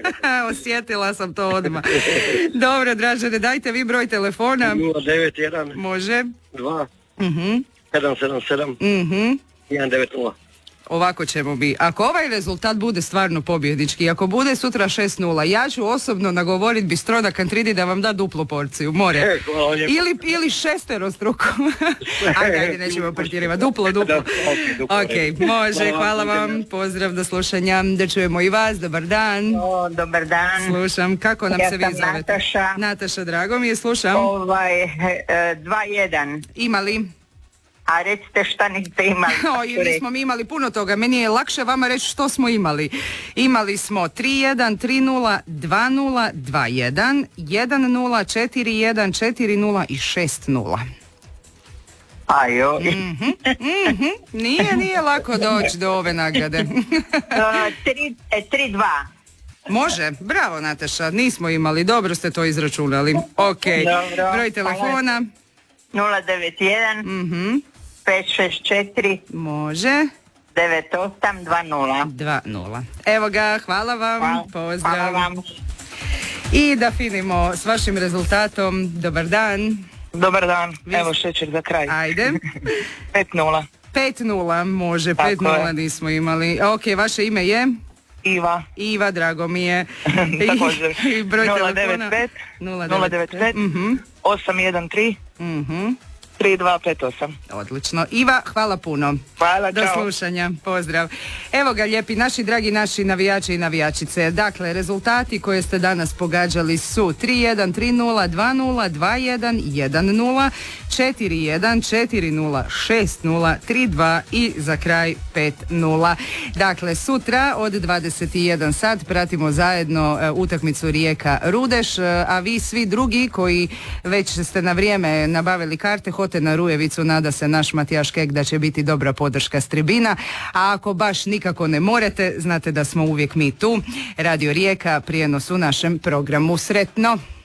Osjetila sam to odmah. Dobro, Dražene, dajte vi broj telefona. 091 Može. 2 Mhm. 777 Mhm. 190. Ovako ćemo mi. Ako ovaj rezultat bude stvarno pobjednički, ako bude sutra 6:0, ja ću osobno nagovoriti Bistro na Kantridi da vam da duplu porciju. More. Ili šesterostruko. Ajde, nećemo pretjerivati. Duplo. Ok, može, hvala vam. Pozdrav, do slušanja. Da čujemo i vas. Dobar dan. Dobar dan. Slušam. Kako nam se vi zovete? Nataša, drago mi je, slušam. 2-1. Imali? A recite šta niste imali. Nismo mi imali puno toga. Meni je lakše vama reći što smo imali. Imali smo 3-1, 3-0, 2-0, 2-1, 1-0, 4-1, 4-0 i 6-0. Ajo. Nije lako doći do ove nagrade. 3-2. Može, bravo Nataša, nismo imali, dobro ste to izračunali. Ok, dobro, broj telefona. 091 564 može 9820. 2-0. Evo ga, hvala vam, pozdrav. Hvala vam. I da finimo s vašim rezultatom. Dobar dan. Dobar dan, evo šećer za kraj. Ajde. 5-0. 5-0, može, 5-0 nismo imali. Ok, vaše ime je? Iva, drago mi je. Također. I broj telefona? 095 813 3258. Odlično. Iva, hvala puno. Hvala, do slušanja. Pozdrav. Evo ga, lijepi naši dragi naši navijači i navijačice. Dakle, rezultati koje ste danas pogađali su 3-1, 3-0, 2-0, 2-1, 1-0, 4-1, 4-0, 6-0, 3-2 i za kraj 5-0. Dakle, sutra od 21 sat pratimo zajedno utakmicu Rijeka-Rudeš, a vi svi drugi koji već ste na vrijeme nabavili karte, hote na Rujevicu, nada se naš Matijaš Kek da će biti dobra podrška s tribina, a ako baš nikako ne morate, znate da smo uvijek mi tu. Radio Rijeka, prijenos u našem programu. Sretno!